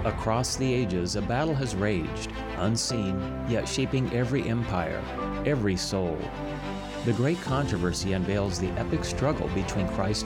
Across the ages, a battle has raged, unseen, yet shaping every empire, every soul. The great controversy unveils the epic struggle between Christ